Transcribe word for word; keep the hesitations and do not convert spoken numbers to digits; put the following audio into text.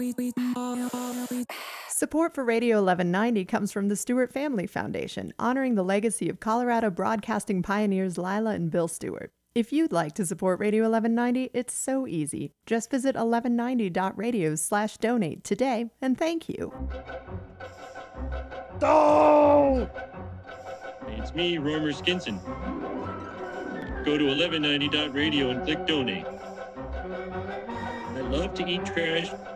Support for Radio eleven ninety comes from the Stewart Family Foundation, honoring the legacy of Colorado broadcasting pioneers Lila and Bill Stewart. If you'd like to support Radio eleven ninety, it's so easy. Just visit eleven ninety dot radio slash donate today, and thank you. Oh! It's me, Romer Skinson. Go to eleven ninety dot radio and click donate. I love to eat trash